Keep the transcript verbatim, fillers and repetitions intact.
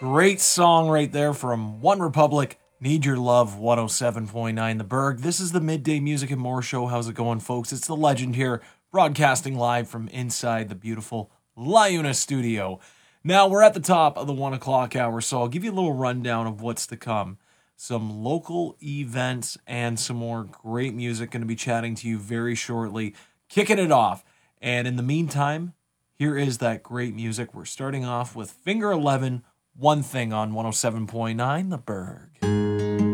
Great song right there from One Republic. Need Your Love, one oh seven point nine The Berg. This is the Midday Music and More Show. How's it going, folks? It's the legend here, broadcasting live from inside the beautiful LiUNA studio. Now, we're at the top of the one o'clock hour, so I'll give you a little rundown of what's to come. Some local events and some more great music. Going to be chatting to you very shortly, kicking it off. And in the meantime, here is that great music. We're starting off with Finger eleven, One Thing on one oh seven point nine The Berg.